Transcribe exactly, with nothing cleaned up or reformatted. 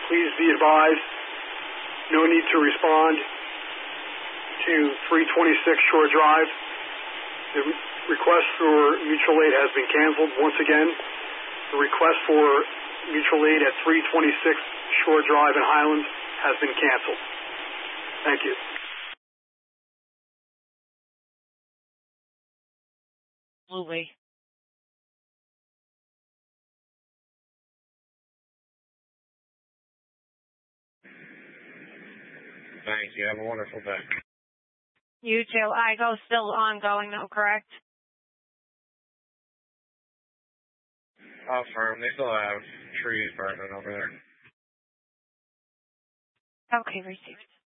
please be advised, no need to respond to three twenty-six Shore Drive. The request for mutual aid has been canceled. Once again, the request for mutual aid at three twenty-six Shore Drive in Highlands has been canceled. Thank you. Absolutely. Thank you. Have a wonderful day. You too. I G O still ongoing though, correct? I'll firm. They still have trees burning over there. Okay, received.